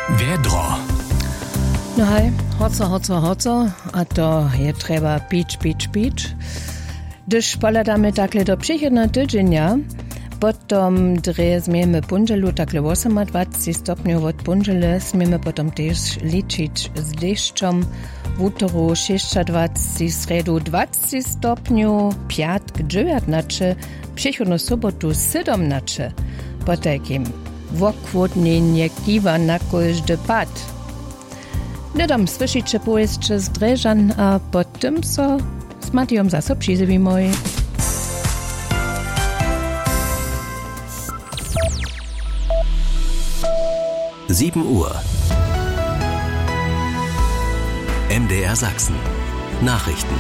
Wer dra? No hej, hoco, a to je treba pić. Gdyż poladamy takle do przychodna tydzienia, potom zmiemy punżelu takle 28 stopniów od punżele, zmiemy potom też liczyć z deszczem, w utoru 26, sredu 20 stopniów, piatk 19, przychodną sobotu 17, po takim wokłodnienie kiwa na każdy pad. Nedam słyszycie pojeździe z Dreżan, a potem so z Matijom zase przyjdzie mój. Uhr. MDR Sachsen. Nachrichten.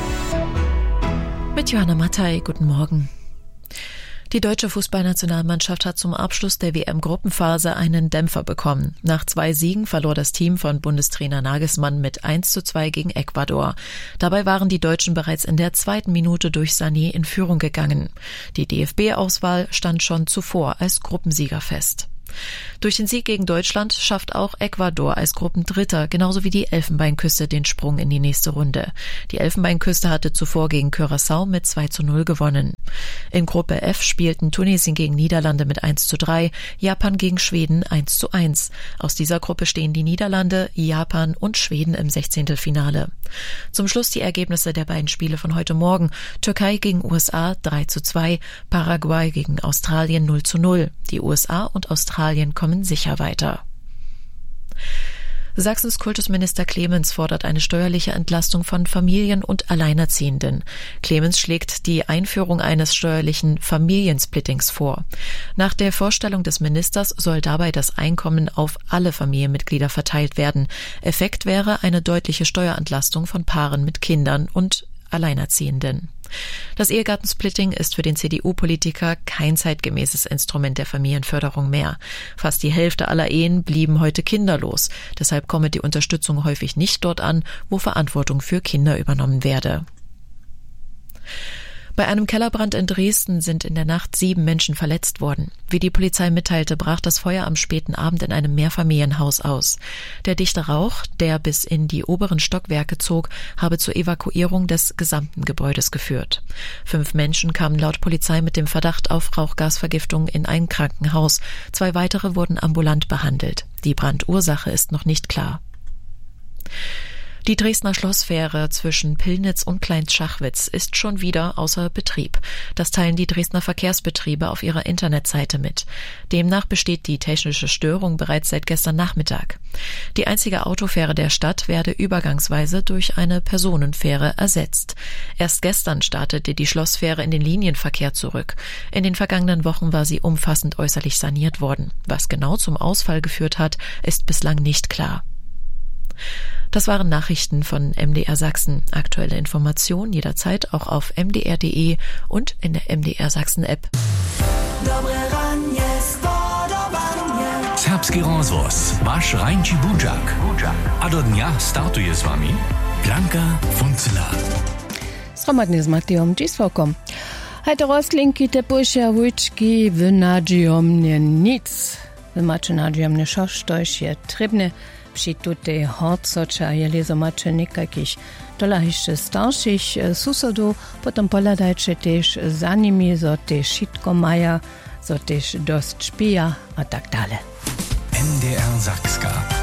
Mit Johanna Mattei, guten Morgen. Die deutsche Fußballnationalmannschaft hat zum Abschluss der WM-Gruppenphase einen Dämpfer bekommen. Nach 2 Siegen verlor das Team von Bundestrainer Nagelsmann mit 1:2 gegen Ecuador. Dabei waren die Deutschen bereits in der 2. Minute durch Sané in Führung gegangen. Die DFB-Auswahl stand schon zuvor als Gruppensieger fest. Durch den Sieg gegen Deutschland schafft auch Ecuador als Gruppendritter, genauso wie die Elfenbeinküste, den Sprung in die nächste Runde. Die Elfenbeinküste hatte zuvor gegen Curaçao mit 2:0 gewonnen. In Gruppe F spielten Tunesien gegen Niederlande mit 1:3, Japan gegen Schweden 1:1. Aus dieser Gruppe stehen die Niederlande, Japan und Schweden im 16. Finale. Zum Schluss die Ergebnisse der beiden Spiele von heute Morgen. Türkei gegen USA 3:2, Paraguay gegen Australien 0:0. Die USA und Australien kommen sicher weiter. Sachsens Kultusminister Clemens fordert eine steuerliche Entlastung von Familien und Alleinerziehenden. Clemens schlägt die Einführung eines steuerlichen Familiensplittings vor. Nach der Vorstellung des Ministers soll dabei das Einkommen auf alle Familienmitglieder verteilt werden. Effekt wäre eine deutliche Steuerentlastung von Paaren mit Kindern und Alleinerziehenden. Das Ehegattensplitting ist für den CDU-Politiker kein zeitgemäßes Instrument der Familienförderung mehr. Fast die Hälfte aller Ehen blieben heute kinderlos. Deshalb komme die Unterstützung häufig nicht dort an, wo Verantwortung für Kinder übernommen werde. Bei einem Kellerbrand in Dresden sind in der Nacht 7 Menschen verletzt worden. Wie die Polizei mitteilte, brach das Feuer am späten Abend in einem Mehrfamilienhaus aus. Der dichte Rauch, der bis in die oberen Stockwerke zog, habe zur Evakuierung des gesamten Gebäudes geführt. 5 Menschen kamen laut Polizei mit dem Verdacht auf Rauchgasvergiftung in ein Krankenhaus. 2 weitere wurden ambulant behandelt. Die Brandursache ist noch nicht klar. Die Dresdner Schlossfähre zwischen Pillnitz und Kleinschachwitz ist schon wieder außer Betrieb. Das teilen die Dresdner Verkehrsbetriebe auf ihrer Internetseite mit. Demnach besteht die technische Störung bereits seit gestern Nachmittag. Die einzige Autofähre der Stadt werde übergangsweise durch eine Personenfähre ersetzt. Erst gestern startete die Schlossfähre in den Linienverkehr zurück. In den vergangenen Wochen war sie umfassend äußerlich saniert worden. Was genau zum Ausfall geführt hat, ist bislang nicht klar. Das waren Nachrichten von MDR Sachsen. Aktuelle Informationen jederzeit auch auf mdr.de und in der MDR Sachsen App. Serbski rozvoz, vaš Rajnči Budžak. A do dnia startuje s vami Blanka Funcela. Sromadnie z Matijom Dziswokom. Heute rozklinki te pušia vujčki v nadžijomne nic. V mače nadžijomne šoštojš je trebne przy tutaj horcoča je lezomače nekakich dolahišće starších susodów, potom poladajče tež za nimi, zo tež šitko maja, zo tež dost špija a tak dalej. MDR Sachska.